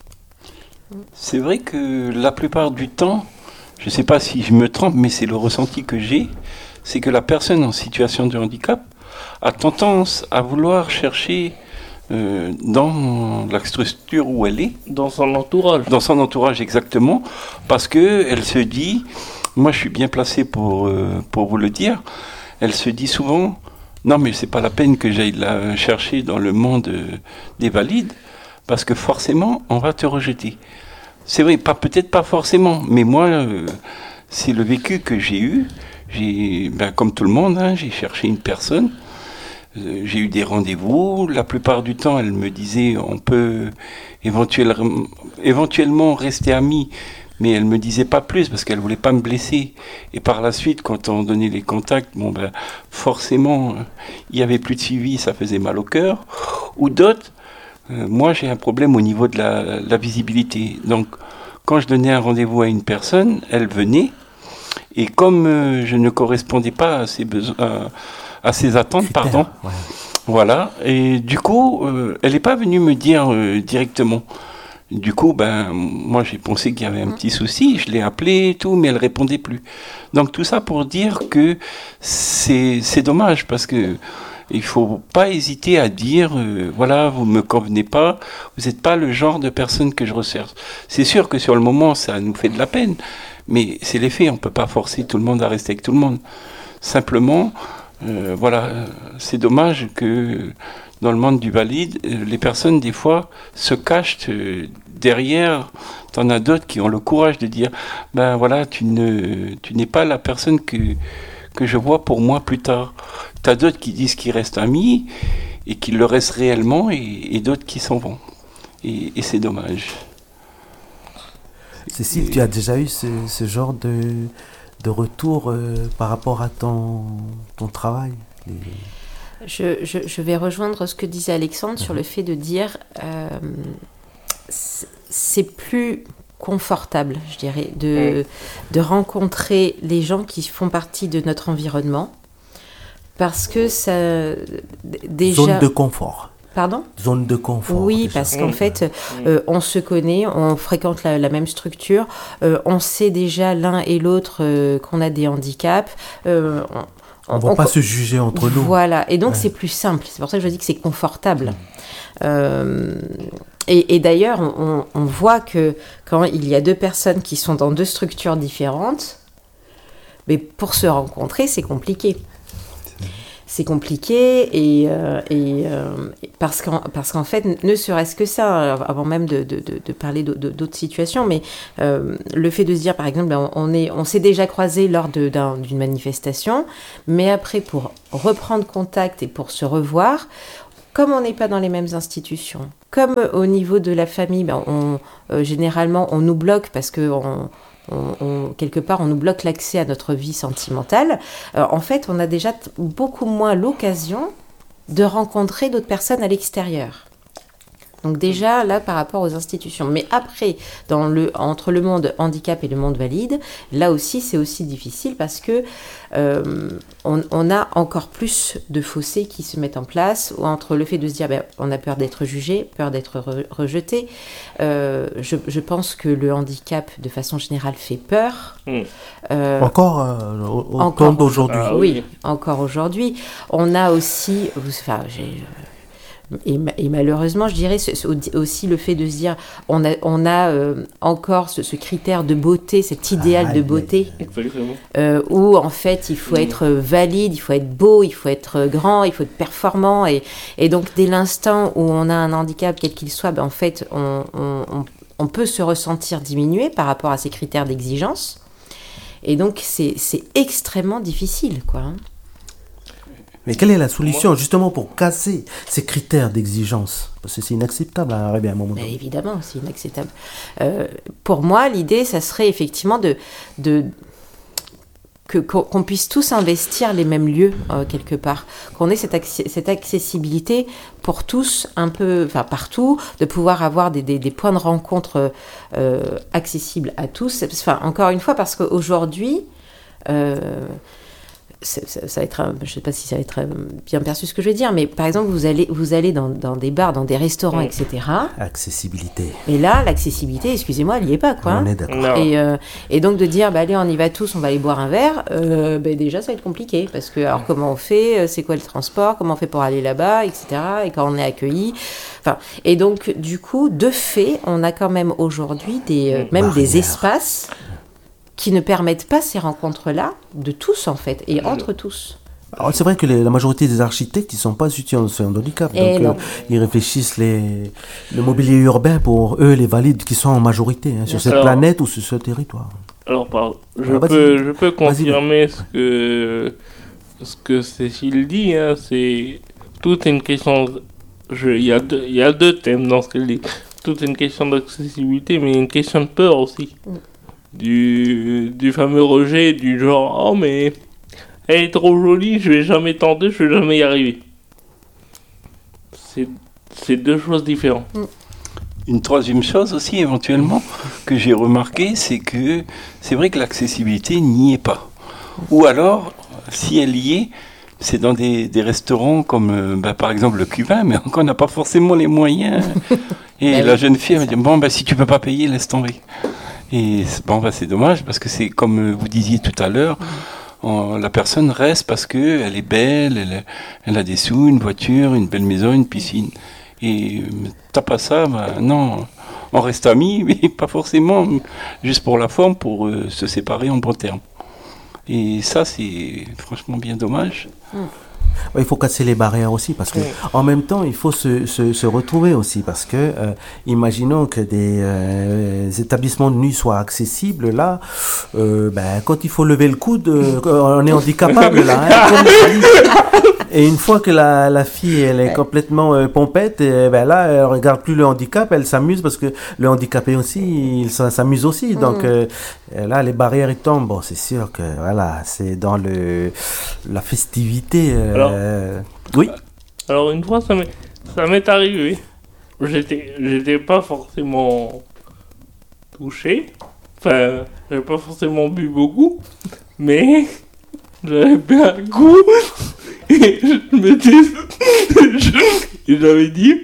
C'est vrai que la plupart du temps, je ne sais pas si je me trompe, mais c'est le ressenti que j'ai, c'est que la personne en situation de handicap a tendance à vouloir chercher euh, dans la structure où elle est, Dans son entourage. dans son entourage exactement, parce que elle se dit, moi je suis bien placé pour, euh, pour vous le dire, elle se dit souvent, non mais c'est pas la peine que j'aille la chercher dans le monde euh, des valides, parce que forcément on va te rejeter. C'est vrai, pas peut-être pas forcément, mais moi euh, c'est le vécu que j'ai eu. J'ai, ben, comme tout le monde, hein, j'ai cherché une personne. Euh, j'ai eu des rendez-vous. La plupart du temps, elle me disait on peut éventuellement, éventuellement rester amis, mais elle me disait pas plus parce qu'elle voulait pas me blesser. Et par la suite, quand on donnait les contacts, bon ben forcément, euh, il y avait plus de suivi, ça faisait mal au cœur. Ou d'autres, euh, moi j'ai un problème au niveau de la, la visibilité. Donc, quand je donnais un rendez-vous à une personne, elle venait. Et comme euh, je ne correspondais pas à ses besoins, à, à ses attentes, Critères, pardon, ouais. voilà. Et du coup, euh, elle n'est pas venue me dire euh, directement. Du coup, ben, moi j'ai pensé qu'il y avait un petit souci, je l'ai appelée et tout, mais elle répondait plus. Donc tout ça pour dire que c'est c'est dommage parce que il faut pas hésiter à dire, euh, voilà, vous me convenez pas, vous n'êtes pas le genre de personne que je recherche. C'est sûr que sur le moment, ça nous fait de la peine, mais c'est les faits, on peut pas forcer tout le monde à rester avec tout le monde. Simplement, euh, voilà, euh, c'est dommage que dans le monde du valide, euh, les personnes des fois se cachent euh, derrière. T'en as d'autres qui ont le courage de dire, ben voilà, tu ne, tu n'es pas la personne que que je vois pour moi plus tard. T'as d'autres qui disent qu'ils restent amis et qu'ils le restent réellement, et, et d'autres qui s'en vont. Et, et c'est dommage. Cécile, tu as déjà eu ce, ce genre de, de retour euh, par rapport à ton, ton travail? Les- Je, je, je vais rejoindre ce que disait Alexandre sur le fait de dire euh, c'est c'est plus confortable, je dirais, de, mmh. de rencontrer les gens qui font partie de notre environnement. Parce que ça... Déjà... Zone de confort. Pardon ? Zone de confort. Oui, déjà. parce qu'en fait, euh, on se connaît, on fréquente la, la même structure, euh, on sait déjà l'un et l'autre euh, qu'on a des handicaps. Euh, on ne va on, pas on, se juger entre nous. Voilà, et donc ouais. c'est plus simple. C'est pour ça que je dis que c'est confortable. Euh, et, et d'ailleurs, on, on voit que quand il y a deux personnes qui sont dans deux structures différentes, mais pour se rencontrer, c'est compliqué. C'est compliqué et, euh, et euh, parce qu'en parce qu'en fait, ne serait-ce que ça, avant même de, de, de parler d'autres situations, mais euh, le fait de se dire, par exemple, on, est, on s'est déjà croisés lors de, d'un, d'une manifestation, mais après, pour reprendre contact et pour se revoir, comme on n'est pas dans les mêmes institutions, comme au niveau de la famille, ben on, euh, généralement, on nous bloque parce que on, On, on, quelque part, on nous bloque l'accès à notre vie sentimentale. Euh, en fait, on a déjà t- beaucoup moins l'occasion de rencontrer d'autres personnes à l'extérieur. Donc déjà, là, par rapport aux institutions. Mais après, dans le, entre le monde handicap et le monde valide, là aussi, c'est aussi difficile parce que euh, on, on a encore plus de fossés qui se mettent en place entre le fait de se dire, ben, on a peur d'être jugé, peur d'être re- rejeté. Euh, je, je pense que le handicap, de façon générale, fait peur. Mmh. Euh, encore euh, au, au encore, temps d'aujourd'hui. Ah, oui, encore aujourd'hui. On a aussi... Enfin, j'ai... Et, et malheureusement, je dirais aussi le fait de se dire, on a, on a euh, encore ce, ce critère de beauté, cet idéal ah, de beauté, euh, où en fait il faut être valide, il faut être beau, il faut être grand, il faut être performant. Et, et donc dès l'instant où on a un handicap, quel qu'il soit, ben, en fait on, on, on, on peut se ressentir diminué par rapport à ces critères d'exigence. Et donc c'est, c'est extrêmement difficile, quoi. Hein. Mais quelle est la solution justement pour casser ces critères d'exigence ? Parce que c'est inacceptable à arriver à un moment donné. Évidemment, c'est inacceptable. Euh, pour moi, l'idée, ça serait effectivement de, de, que, qu'on puisse tous investir les mêmes lieux, euh, quelque part. Qu'on ait cette, acc- cette accessibilité pour tous, un peu, enfin partout, de pouvoir avoir des, des, des points de rencontre euh, accessibles à tous. Enfin, encore une fois, parce qu'aujourd'hui... Euh, Ça, ça, ça va être, je ne sais pas si ça va être bien perçu ce que je vais dire, mais par exemple, vous allez, vous allez dans, dans des bars, dans des restaurants, mmh. et cetera. Accessibilité. Et là, l'accessibilité, excusez-moi, elle n'y est pas, quoi. On est d'accord. Et, euh, et donc de dire, bah, allez, on y va tous, on va aller boire un verre, euh, bah, déjà, ça va être compliqué. Parce que, alors, comment on fait ? C'est quoi le transport ? Comment on fait pour aller là-bas, et cetera. Et quand on est accueilli. Enfin, et donc, du coup, de fait, on a quand même aujourd'hui des, euh, même Barrière. des espaces qui ne permettent pas ces rencontres-là de tous, en fait, et entre tous. Alors, c'est vrai que les, la majorité des architectes, ils ne sont pas situation de handicap. Et donc, euh, ils réfléchissent les, le mobilier urbain pour eux, les valides, qui sont en majorité hein, sur cette alors, planète ou sur ce territoire. Alors, pardon, je, alors, peux, je peux confirmer ce que, ce que Cécile dit. Hein, c'est toute une question... Il y, y a deux thèmes dans ce qu'elle dit. Toute une question d'accessibilité, mais une question de peur aussi. Mm. Du, du fameux rejet, du genre « Oh, mais elle est trop jolie, je vais jamais tenter, je vais jamais y arriver. » C'est, c'est deux choses différentes. Une troisième chose aussi, éventuellement, que j'ai remarqué, c'est que c'est vrai que l'accessibilité n'y est pas. Ou alors, si elle y est, c'est dans des, des restaurants comme, bah, par exemple, le Cubain, mais on n'a pas forcément les moyens. Et la jeune fille, elle me dit « Bon, bah, si tu peux pas payer, laisse tomber. » Et bon, bah, c'est dommage parce que c'est comme vous disiez tout à l'heure, on, la personne reste parce qu'elle est belle, elle, elle a des sous, une voiture, une belle maison, une piscine. Et t'as pas ça, bah, non, on reste amis, mais pas forcément juste pour la forme, pour euh, se séparer en bon termes. Et ça, c'est franchement bien dommage. Mmh. Il faut casser les barrières aussi parce que, oui. en même temps, il faut se, se, se retrouver aussi parce que, euh, imaginons que des euh, établissements de nuit soient accessibles là, euh, ben, quand il faut lever le coude, euh, on est handicapable là. Hein, et une fois que la, la fille elle est complètement euh, pompette, et, ben là, elle regarde plus le handicap, elle s'amuse parce que le handicapé aussi, il s'amuse aussi. Donc mmh. euh, là, les barrières ils tombent. Bon, c'est sûr que voilà, c'est dans le la festivité. Euh, Alors, Euh, oui. Alors une fois, ça m'est, ça m'est arrivé. J'étais, j'étais pas forcément touché. Enfin, j'avais pas forcément bu beaucoup, mais j'avais bu un coup et je m'étais... et j'avais dit...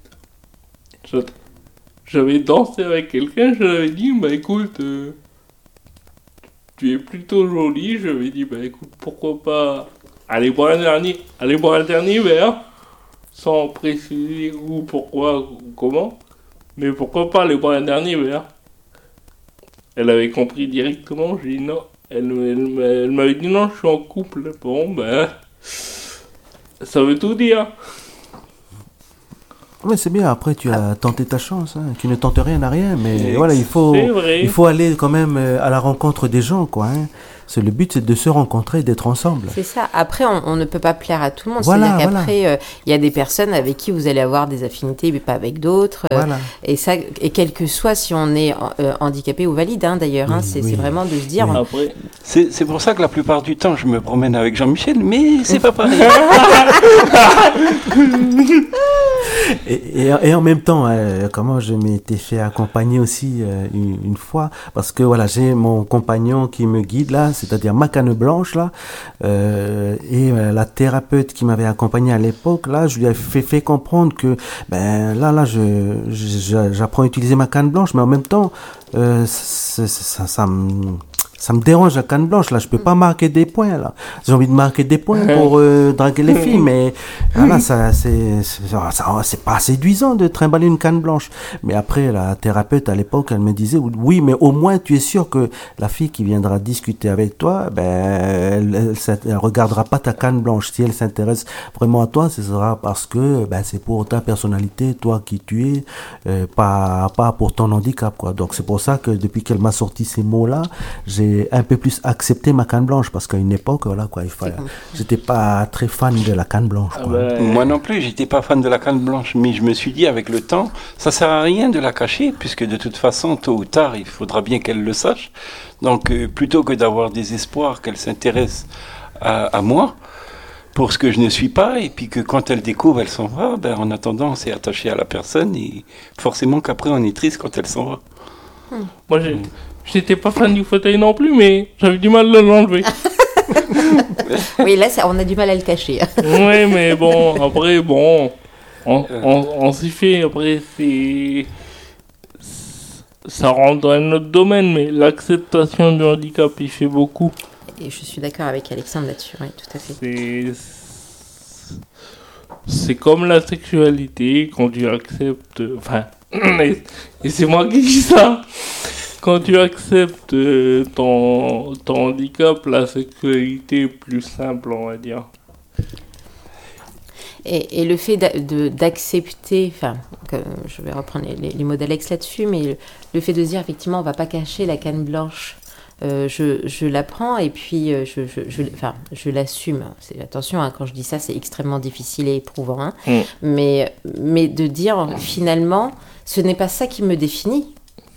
J'avais dansé avec quelqu'un, je lui avais dit, bah écoute, euh, tu es plutôt jolie. Je lui ai dit, bah écoute, pourquoi pas aller boire un dernier, aller boire un dernier verre, sans préciser où, pourquoi, ou comment, mais pourquoi pas aller boire un dernier verre. Elle avait compris directement, j'ai dit non. Elle, elle, elle m'avait dit non, je suis en couple. Bon, ben, ça veut tout dire. Mais c'est bien, après tu as tenté ta chance, hein. Tu ne tentes rien à rien, mais c'est voilà, il faut, vrai. il faut aller quand même à la rencontre des gens, quoi. Hein. C'est, le but, c'est de se rencontrer, d'être ensemble. C'est ça. Après, on, on ne peut pas plaire à tout le monde. Voilà, C'est-à-dire qu'après, il voilà. euh, y a des personnes avec qui vous allez avoir des affinités, mais pas avec d'autres. Euh, Voilà. Et ça, et quel que soit si on est euh, handicapé ou valide, hein, d'ailleurs, hein, Oui, c'est, oui. c'est vraiment de se dire. Oui. Après, C'est, c'est pour ça que la plupart du temps, je me promène avec Jean-Michel, mais c'est pas pareil. Et, et, et en même temps, euh, comment je m'étais fait accompagner aussi euh, une, une fois, parce que voilà, j'ai mon compagnon qui me guide là, c'est-à-dire ma canne blanche là, euh, et euh, la thérapeute qui m'avait accompagné à l'époque là, je lui ai fait, fait comprendre que ben là là, je, je j'apprends à utiliser ma canne blanche, mais en même temps, euh, ça, ça, ça me Ça me dérange la canne blanche, là. Je peux pas marquer des points, là. J'ai envie de marquer des points pour euh, draguer les filles, mais voilà, ça, c'est, c'est, ça, c'est pas séduisant de trimballer une canne blanche. Mais après, la thérapeute, à l'époque, elle me disait, oui, mais au moins, tu es sûr que la fille qui viendra discuter avec toi, ben, elle, elle, elle regardera pas ta canne blanche. Si elle s'intéresse vraiment à toi, ce sera parce que, ben, c'est pour ta personnalité, toi qui tu es, euh, pas, pas pour ton handicap, quoi. Donc, c'est pour ça que depuis qu'elle m'a sorti ces mots-là, j'ai un peu plus accepté ma canne blanche, parce qu'à une époque, voilà, quoi, il fallait, j'étais pas très fan de la canne blanche, quoi. ah ben, Moi non plus, j'étais pas fan de la canne blanche, mais je me suis dit avec le temps, ça sert à rien de la cacher, puisque de toute façon, tôt ou tard, il faudra bien qu'elle le sache. Donc, euh, plutôt que d'avoir des espoirs qu'elle s'intéresse à, à moi, pour ce que je ne suis pas, et puis que quand elle découvre, elle s'en va, ben, en attendant, on s'est attaché à la personne, et forcément qu'après, on est triste quand elle s'en va. moi, j'ai, j'étais pas fan du fauteuil non plus, mais j'avais du mal de l'enlever. Oui, là, ça, on a du mal à le cacher. Ouais, mais bon, après, bon, on, on, on s'y fait. Après, c'est. Ça rentre dans un autre domaine, mais l'acceptation du handicap, il fait beaucoup. Et je suis d'accord avec Alexandre là-dessus, oui, tout à fait. C'est. C'est comme la sexualité, quand tu acceptes. Enfin, et, et c'est moi qui dis ça. Quand tu acceptes euh, ton, ton handicap, la sexualité est plus simple, on va dire. Et, et le fait d'a- de, d'accepter, enfin, que- je vais reprendre les, les, les mots d'Alex là-dessus, mais le, le fait de se dire, effectivement, on va pas cacher la canne blanche. Euh, je, je la prends et puis euh, je, je, je, enfin, je l'assume. C'est, attention, hein, quand je dis ça, c'est extrêmement difficile et éprouvant. Hein. Mm. Mais, mais de dire, finalement, ce n'est pas ça qui me définit.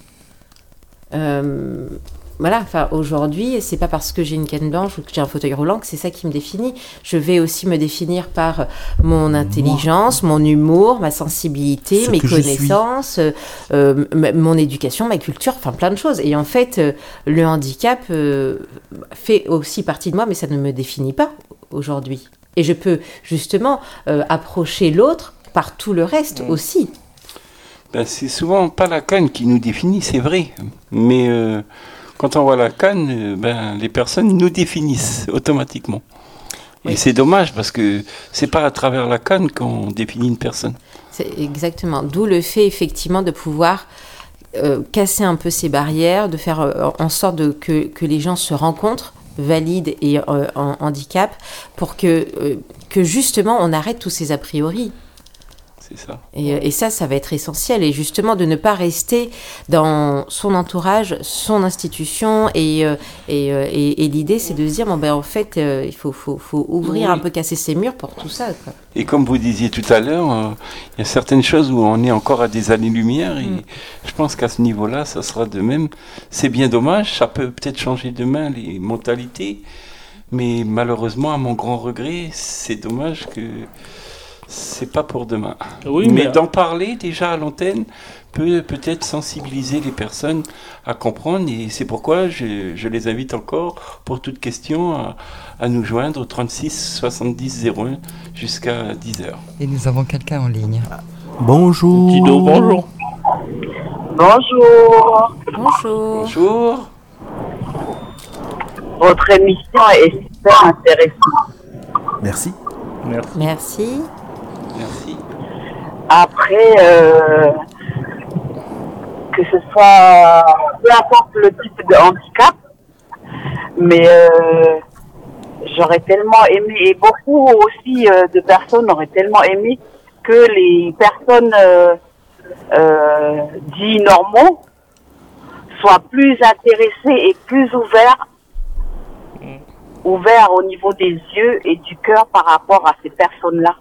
Euh, voilà, enfin aujourd'hui, c'est pas parce que j'ai une canne blanche ou que j'ai un fauteuil roulant que c'est ça qui me définit. Je vais aussi me définir par mon intelligence, mon humour, ma sensibilité, Ce mes que je suis. connaissances, euh, m- mon éducation, ma culture, enfin plein de choses. Et en fait, euh, le handicap euh, fait aussi partie de moi, mais ça ne me définit pas aujourd'hui. Et je peux justement euh, approcher l'autre par tout le reste Mmh. aussi. Ben, c'est souvent pas la canne qui nous définit, c'est vrai. Mais euh, quand on voit la canne, euh, ben, les personnes nous définissent automatiquement. Oui. Et c'est dommage parce que c'est pas à travers la canne qu'on définit une personne. C'est exactement. D'où le fait effectivement de pouvoir euh, casser un peu ces barrières, de faire euh, en sorte de, que, que les gens se rencontrent, valides et euh, en handicap, pour que, euh, que justement on arrête tous ces a priori. C'est ça. Et, euh, et ça, ça va être essentiel. Et justement, de ne pas rester dans son entourage, son institution. Et, euh, et, euh, et, et l'idée, c'est de se dire, bon, ben, en fait, euh, il faut, faut, faut ouvrir Oui. un peu, casser ces murs pour tout ça, quoi. Et comme vous disiez tout à l'heure, euh, il y a certaines choses où on est encore à des années-lumière et Mm. je pense qu'à ce niveau-là, ça sera de même. C'est bien dommage, ça peut peut-être changer demain les mentalités, mais malheureusement, à mon grand regret, c'est dommage que c'est pas pour demain. Oui, mais mais- d'en parler déjà à l'antenne peut peut-être sensibiliser les personnes à comprendre, et c'est pourquoi je, je les invite encore, pour toute question, à, à nous joindre au trente-six soixante-dix zéro un jusqu'à dix heures. Et nous avons quelqu'un en ligne. Bonjour. Kido, bonjour. Bonjour. Bonjour. Bonjour. Votre émission est super intéressante. Merci. Merci. Merci. Merci. Après, euh, que ce soit, peu importe le type de handicap, mais euh, j'aurais tellement aimé, et beaucoup aussi euh, de personnes auraient tellement aimé que les personnes euh, euh, dits normaux soient plus intéressées et plus ouverts, ouverts au niveau des yeux et du cœur par rapport à ces personnes-là.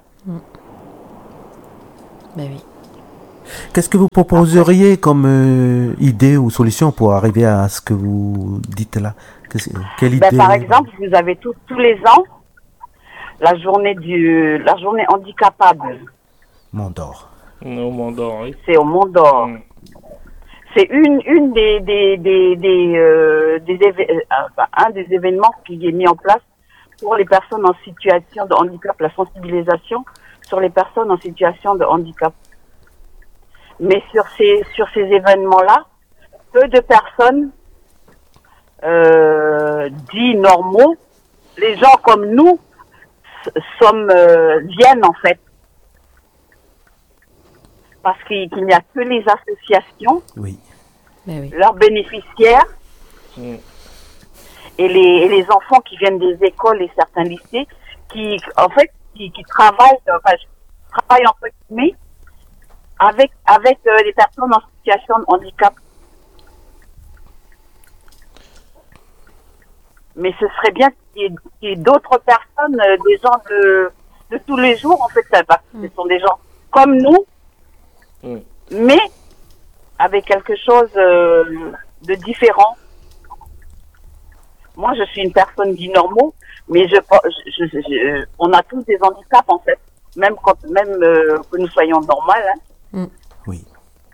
Ben oui. Qu'est-ce que vous proposeriez comme euh, idée ou solution pour arriver à ce que vous dites là? Qu'est-ce- Quelle idée? Ben, par exemple, vous avez tous tous les ans la journée du la journée handicapable. Mondor. Au Mandor, oui. C'est au Mont d'Or. Mm. C'est une une des des des des, euh, des éve- euh, enfin, un des événements qui est mis en place pour les personnes en situation de handicap, la sensibilisation sur les personnes en situation de handicap. Mais sur ces sur ces événements-là, peu de personnes euh, dits normaux, les gens comme nous s- sommes euh, viennent en fait, parce qu'il qu'il n'y a que les associations, Oui. Ben oui. leurs bénéficiaires Mm. et les, et les enfants qui viennent des écoles et certains lycées qui, en fait, qui, qui travaillent, enfin, je travaille entre guillemets avec avec euh, les personnes en situation de handicap. Mais ce serait bien qu'il y ait, qu'il y ait d'autres personnes, euh, des gens de de tous les jours, en fait, ça, parce que ce sont des gens comme nous, Mm. mais avec quelque chose euh, de différent. Moi, je suis une personne dite normaux, mais je, je, je, je- on a tous des handicaps en fait, même quand, même euh, que nous soyons normales. Hein. Oui.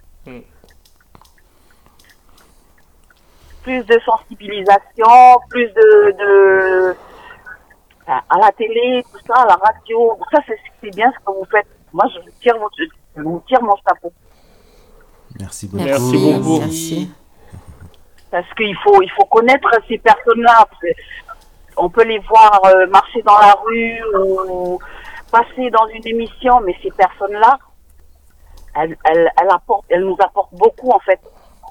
Plus de sensibilisation, plus de, de à à la télé, tout ça, à la radio, ça c'est c'est bien ce que vous faites. Moi, je vous tire, votre, je vous tire mon chapeau. Merci beaucoup. Merci beaucoup. Merci. Parce qu'il faut, il faut connaître ces personnes-là. Parce que on peut les voir euh, marcher dans la rue ou passer dans une émission, mais ces personnes-là, elles, elles, elles, apportent, elles nous apportent beaucoup en fait.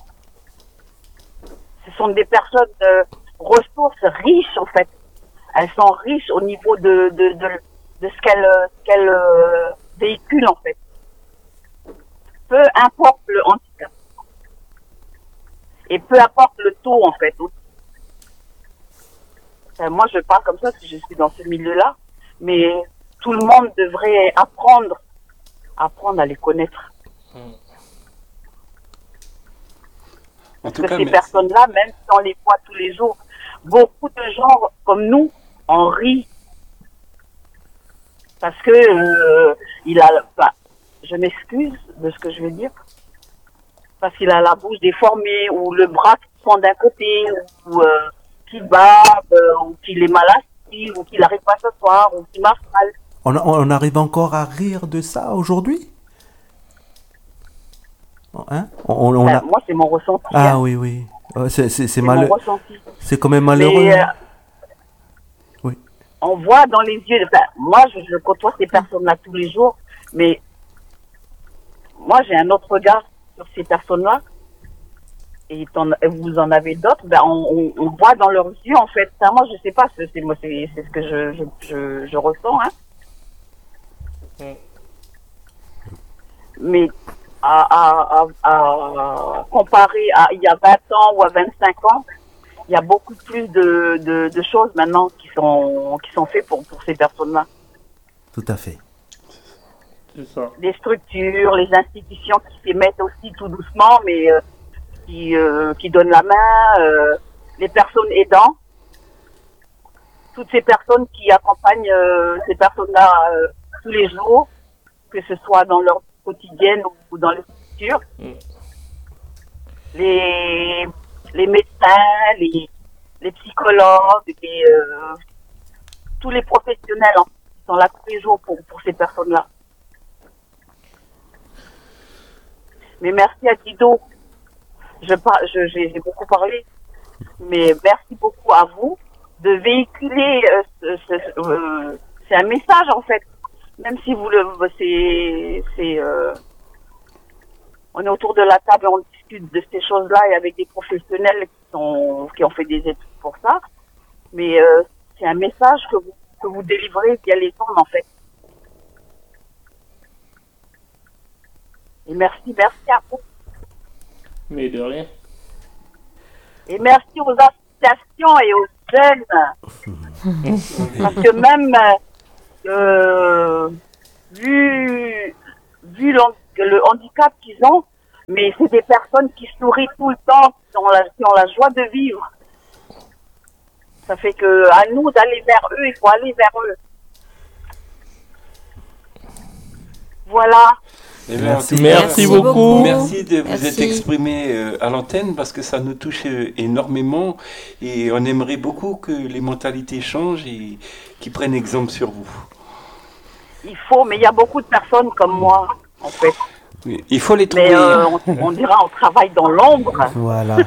Ce sont des personnes de ressources riches en fait. Elles sont riches au niveau de de de, de ce qu'elles ce qu'elles euh, véhiculent en fait. Peu importe le handicap. Et peu importe le taux, en fait. Enfin, moi, je parle comme ça parce que je suis dans ce milieu-là. Mais tout le monde devrait apprendre, apprendre à les connaître. En Parce tout que cas, ces merci. personnes-là, même si on les voit tous les jours, beaucoup de gens comme nous en rient. Parce que euh, il a, enfin, je m'excuse de ce que je vais dire, parce qu'il a la bouche déformée, ou le bras qui prend d'un côté, ou euh, qu'il barbe, euh, ou qu'il est mal assis, ou qu'il n'arrive pas à s'asseoir, ou qu'il marche mal. On, on arrive encore à rire de ça aujourd'hui? Hein? On, on Enfin, a... moi, c'est mon ressenti. Ah hein. oui, oui. Euh, C'est c'est- c'est C'est malheureux. mon ressenti. C'est quand même malheureux. Mais, euh, hein. Oui. on voit dans les yeux, enfin, moi, je, je côtoie ces personnes-là tous les jours, mais moi, j'ai un autre regard sur ces personnes-là, et, t'en- et vous en avez d'autres, ben, on, on, on voit dans leurs yeux, en fait, ça, moi, je sais pas, c'est, c'est, moi, c'est, c'est ce que je, je, je, je ressens, hein. Mm. Mais à, à, à, à comparer à il y a vingt ans ou à vingt-cinq ans, il y a beaucoup plus de, de, de choses maintenant qui sont, qui sont faites pour, pour ces personnes-là. Tout à fait. C'est ça. Les structures, les institutions qui s'y mettent aussi tout doucement, mais euh, qui, euh, qui donnent la main, euh, les personnes aidants, toutes ces personnes qui accompagnent euh, ces personnes-là euh, tous les jours, que ce soit dans leur vie quotidienne ou dans les structures. Mm. Les, les médecins, les, les psychologues, les, euh, tous les professionnels hein, qui sont là tous les jours pour, pour ces personnes-là. Mais merci à Dido. Je par, je, j'ai, j'ai beaucoup parlé, mais merci beaucoup à vous de véhiculer. Euh, ce, ce, euh, c'est un message en fait, même si vous le, c'est, c'est, euh, on est autour de la table et on discute de ces choses-là et avec des professionnels qui sont, qui ont fait des études pour ça. Mais euh, c'est un message que vous, que vous délivrez via les ondes en fait. Et merci, merci à vous. Mais de rien. Et merci aux associations et aux jeunes. Parce que même, euh, vu, vu le handicap qu'ils ont, mais c'est des personnes qui sourient tout le temps, qui ont la, qui ont la joie de vivre. Ça fait que, à nous d'aller vers eux, il faut aller vers eux. Voilà. Eh bien, merci, merci beaucoup. Merci de vous merci. être exprimé euh, à l'antenne parce que ça nous touche euh, énormément et on aimerait beaucoup que les mentalités changent et qu'ils prennent exemple sur vous. Il faut, mais il y a beaucoup de personnes comme moi, en fait. Oui, il faut les trouver. Mais euh, on, on dira on travaille dans l'ombre. Voilà.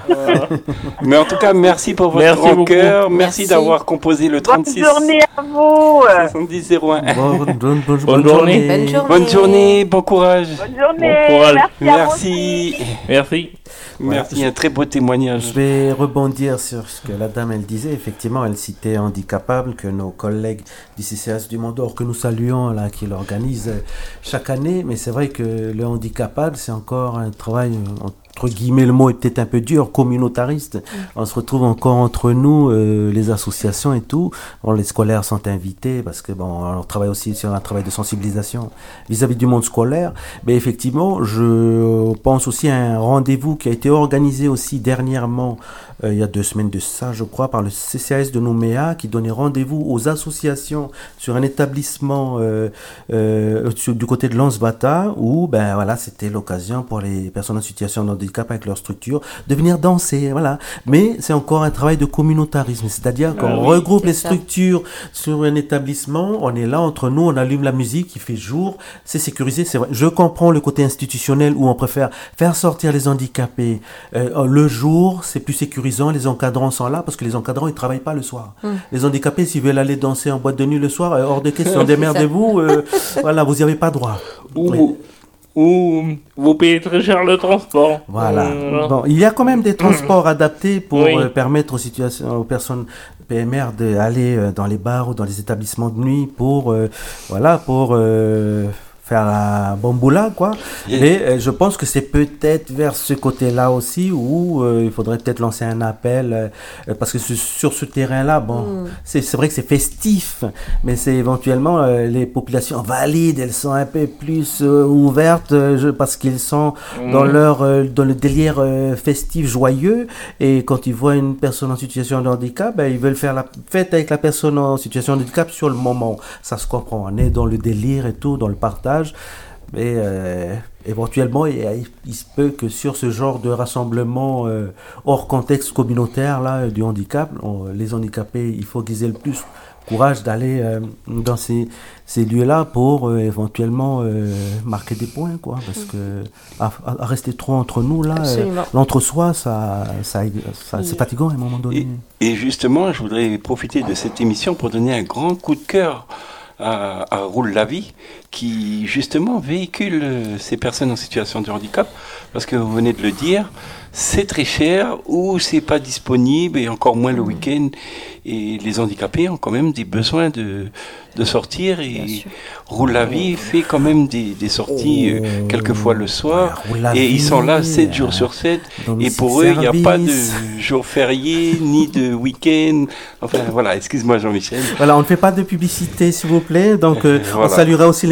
Mais en tout cas, merci pour votre merci grand beaucoup. cœur. Merci, Merci d'avoir composé le trente-six. Bonne journée à vous. soixante-dix zéro un. Bonne, bonne, bonne, bonne, Bonne journée. Bonne journée. Bonne journée, bon courage. Bonne journée. Bon courage. Merci. À vous aussi. Merci. Merci. Merci, un très beau témoignage. Je vais rebondir sur ce que la dame elle disait. Effectivement, elle citait Handicapable, que nos collègues du C C A S du Mont d'Or, que nous saluons, là, qui l'organisent chaque année. Mais c'est vrai que le Handicapable, c'est encore un travail, entre guillemets, le mot est peut-être un peu dur, communautariste. Mm. On se retrouve encore entre nous, euh, les associations et tout. Bon, les scolaires sont invités parce que bon, on travaille aussi sur un travail de sensibilisation vis-à-vis du monde scolaire. Mais effectivement, je pense aussi à un rendez-vous qui a été organisé aussi dernièrement, euh, il y a deux semaines de ça, je crois, par le C C A S de Nouméa, qui donnait rendez-vous aux associations sur un établissement euh, euh, sur, du côté de Lansbata, où ben voilà, c'était l'occasion pour les personnes en situation de handicap avec leur structure de venir danser, voilà. Mais c'est encore un travail de communautarisme, c'est-à-dire qu'on ah oui, regroupe les ça. structures sur un établissement, on est là entre nous, on allume la musique, il fait jour, c'est sécurisé, c'est vrai. Je comprends le côté institutionnel où on préfère faire sortir les handicapés euh, le jour, c'est plus sécurisant, les encadrants sont là parce que les encadrants ils travaillent pas le soir. Mm. Les handicapés s'ils veulent aller danser en boîte de nuit le soir, euh, hors de question, démerdez-vous, euh, voilà, vous n'y avez pas droit. Ou, Mais, ou vous payez très cher le transport. Voilà. Euh, voilà. Bon, il y a quand même des transports adaptés pour Oui. euh, permettre aux situations, aux personnes P M R d'aller euh, dans les bars ou dans les établissements de nuit pour, euh, voilà, pour euh, faire un bon boulot, quoi. Et- Mais euh, je pense que c'est peut-être vers ce côté-là aussi où euh, il faudrait peut-être lancer un appel euh, parce que ce- sur ce terrain-là, bon, Mm. c'est c'est vrai que c'est festif, mais c'est éventuellement euh, les populations valides, elles sont un peu plus euh, ouvertes euh, je- parce qu'ils sont dans Mm. leur euh, dans le délire euh, festif joyeux, et quand ils voient une personne en situation de handicap, ben, ils veulent faire la fête avec la personne en situation de handicap sur le moment. Ça se comprend, on est dans le délire et tout, dans le partage. Mais euh, éventuellement, il, il- il se peut que sur ce genre de rassemblement euh, hors contexte communautaire là, du handicap, on- les handicapés, il faut qu'ils aient le plus courage d'aller euh, dans ces, ces lieux-là pour euh, éventuellement euh, marquer des points, quoi. Parce que à, à- à rester trop entre nous là, euh, Absolument. l'entre-soi, ça, ça, ça- c'est fatigant à un moment donné. Et, et justement, je voudrais profiter de cette émission pour donner un grand coup de cœur à, à Roule la vie, qui justement véhicule euh, ces personnes en situation de handicap, parce que vous venez de le dire, c'est très cher ou c'est pas disponible, et encore moins le week-end. Et les handicapés ont quand même des besoins de, de sortir, Bien et sûr. Roule la vie fait quand même des, des sorties euh, Oh. quelquefois le soir, Ouais, Roule la et ils sont là vie, sept jours euh, sur sept. Et domicile pour eux, il n'y a pas de service. jour férié, ni de week-end. Enfin, voilà, excuse-moi Jean-Michel. Voilà, on ne fait pas de publicité, s'il vous plaît. Donc, euh, Voilà. on saluera aussi les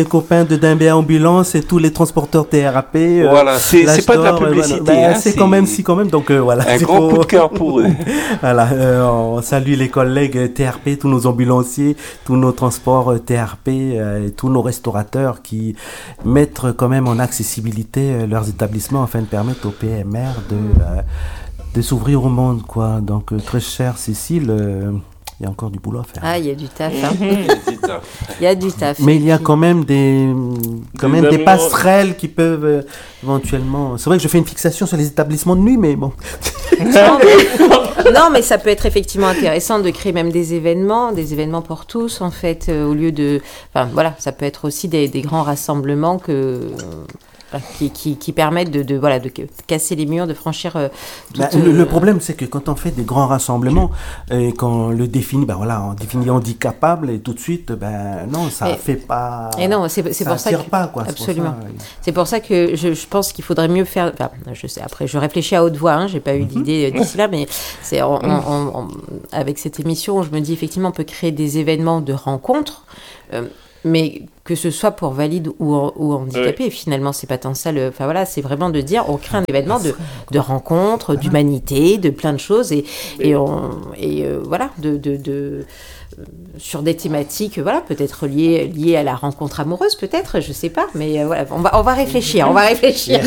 copains de Dimbé Ambulance et tous les transporteurs T R A P. Euh, voilà, c'est, c'est pas de la publicité. Voilà. Ben, hein, c'est, c'est quand même, si quand même. Donc euh, voilà. Un grand coup de cœur pour eux. Voilà, euh, on salue les collègues T R P, tous nos ambulanciers, tous nos transports T R P, euh, et tous nos restaurateurs qui mettent quand même en accessibilité euh, leurs établissements afin de permettre aux P M R de euh, de s'ouvrir au monde, quoi. Donc euh, très chère Cécile. Euh, Il y a encore du boulot à faire. Ah, il y a du taf. Hein. Il y a du taf. Mais il y a quand même des, quand Des même des amis- passerelles qui peuvent euh, éventuellement. C'est vrai que je fais une fixation sur les établissements de nuit, mais bon. Non mais, non, mais ça peut être effectivement intéressant de créer même des événements, des événements pour tous, en fait, euh, au lieu de... Enfin, voilà, ça peut être aussi des, des grands rassemblements que... euh, Qui, qui, qui permettent de, de, voilà, de casser les murs, de franchir... Euh, toute, Bah, le, le problème, c'est que quand on fait des grands rassemblements, et qu'on le définit, ben voilà, on définit handicapable, et tout de suite, ben non, ça Et- fait pas... Et non, c'est, c'est ça pour ça attire que... pas, quoi. Absolument. C'est pour ça, C'est pour ça que je, je pense qu'il faudrait mieux faire... Enfin, je sais, après, je réfléchis à haute voix, hein, j'ai pas eu d'idée euh, d'ici là, mais c'est en- en- en- en- avec cette émission, je me dis, effectivement, on peut créer des événements de rencontres, euh, mais que ce soit pour valide ou, ou handicapé, Ouais. finalement, c'est pas tant ça. Le, enfin voilà, c'est vraiment de dire, on crée un événement de, de rencontres, d'humanité, de plein de choses, et, et, on, et euh, voilà, de, de, de euh, sur des thématiques, voilà, peut-être liées, liées à la rencontre amoureuse, peut-être, je sais pas, mais euh, voilà, on va, on va réfléchir, on va réfléchir.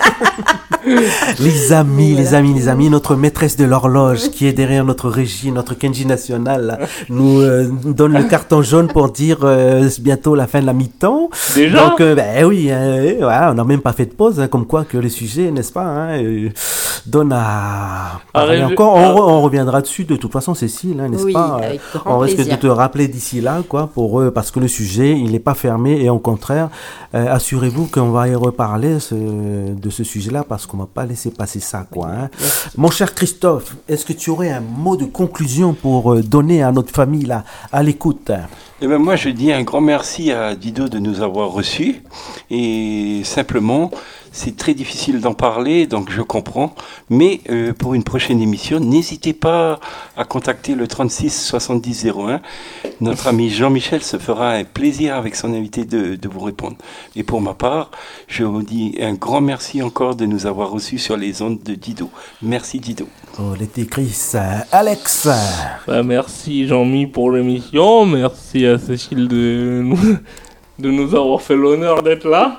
Les amis, Voilà. les amis, les amis, notre maîtresse de l'horloge qui est derrière notre régie, notre Kenji national, là, nous euh, donne le carton jaune pour dire euh, c'est bientôt la fin de la mi-temps. Déjà Donc, euh, ben oui, euh, voilà, on n'a même pas fait de pause, hein, comme quoi que les sujets, n'est-ce pas, hein, euh, donnent à parler Arrêtez- encore. On, re- on reviendra dessus de toute façon, Cécile, hein, n'est-ce Oui, pas euh, avec grand On risque plaisir. de te rappeler d'ici là, quoi, pour eux, parce que le sujet, il n'est pas fermé et au contraire, euh, assurez-vous qu'on va y reparler ce- de ce sujet-là, parce qu'on va pas laisser passer ça, quoi. Hein. Mon cher Christophe, est-ce que tu aurais un mot de conclusion pour euh, donner à notre famille là, à l'écoute? Eh ben moi, je dis un grand merci à Dido de nous avoir reçus. Et simplement, c'est très difficile d'en parler, donc je comprends. Mais euh, pour une prochaine émission, n'hésitez pas à contacter le trente-six soixante-dix zéro un. Notre ami Jean-Michel se fera un plaisir avec son invité de, de vous répondre. Et pour ma part, je vous dis un grand merci encore de nous avoir reçus sur les ondes de Dido. Merci Dido. Oh, l'été Chris, euh, Alex. Bah, merci Jean-Mi pour l'émission, merci à Cécile de nous, de nous avoir fait l'honneur d'être là.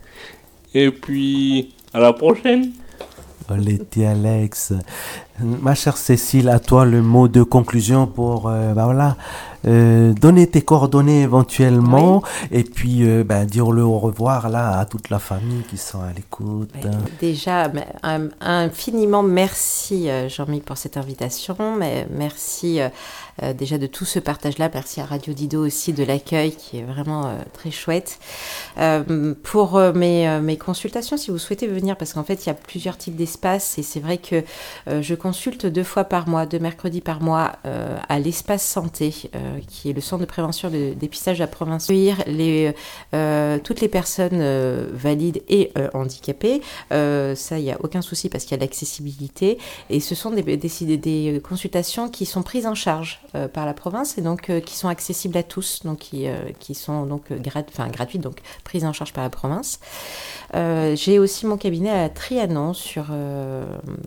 Et puis, à la prochaine. Oh, l'été Alex. Ma chère Cécile, à toi le mot de conclusion pour, euh, bah voilà, euh, donner tes coordonnées éventuellement, et puis euh, bah, dire le au revoir là à toute la famille qui sont à l'écoute. Ouais, déjà, mais, un- infiniment merci euh, Jean-Mi pour cette invitation, mais merci euh, euh, déjà de tout ce partage-là, merci à Radio Dido aussi de l'accueil qui est vraiment euh, très chouette. Euh, pour euh, mes, euh, mes consultations, si vous souhaitez venir, parce qu'en fait il y a plusieurs types d'espaces et c'est vrai que euh, je consulte deux fois par mois, deux mercredis par mois euh, à l'espace santé, euh, qui est le centre de prévention de dépistage de la province. Les, euh, toutes les personnes euh, valides et euh, handicapées, euh, ça il n'y a aucun souci parce qu'il y a de l'accessibilité et ce sont des, des, des consultations qui sont prises en charge euh, par la province et donc euh, qui sont accessibles à tous, donc qui, euh, qui sont donc grat, enfin, gratuites, donc prises en charge par la province. Euh, j'ai aussi mon cabinet à Trianon sur euh,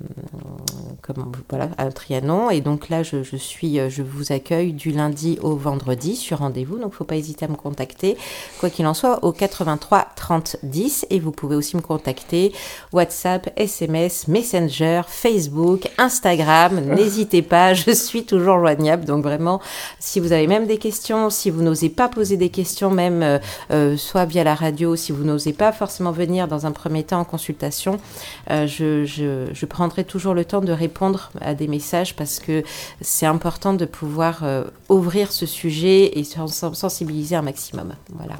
comment, voilà, à Trianon et donc là je, je suis je vous accueille du lundi au vendredi sur rendez-vous, donc faut pas hésiter à me contacter quoi qu'il en soit au quatre-vingt-trois trente dix et vous pouvez aussi me contacter WhatsApp, S M S, Messenger, Facebook, Instagram, n'hésitez pas, je suis toujours joignable, donc vraiment si vous avez même des questions, si vous n'osez pas poser des questions même euh, euh, soit via la radio, si vous n'osez pas forcément venir dans un premier temps en consultation, euh, je, je, je prendrai toujours le temps de répondre à des messages parce que c'est important de pouvoir euh, ouvrir ce sujet et sens- sensibiliser un maximum. Voilà.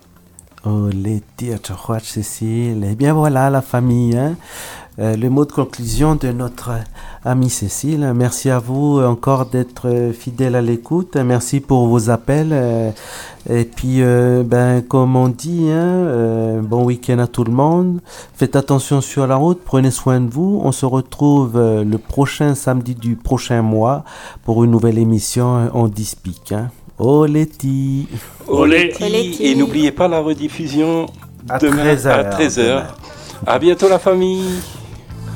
Oh, l'été à Tchouach, Cécile. Eh bien voilà la famille, hein. Euh, le mot de conclusion de notre amie Cécile. Merci à vous encore d'être fidèle à l'écoute. Merci pour vos appels. Euh, et puis, euh, ben, comme on dit, hein, euh, bon week-end à tout le monde. Faites attention sur la route. Prenez soin de vous. On se retrouve euh, le prochain samedi du prochain mois pour une nouvelle émission On Dispique. Hein. Oleti. Oleti. Oleti. Et n'oubliez pas la rediffusion À demain treize heures. à treize heures. À bientôt la famille.